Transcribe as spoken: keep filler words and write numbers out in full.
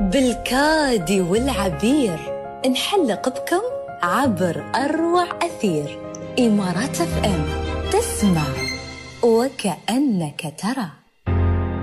بالكاد والعبير نحلق بكم عبر أروع أثير. إمارات اف ام، تسمع وكأنك ترى.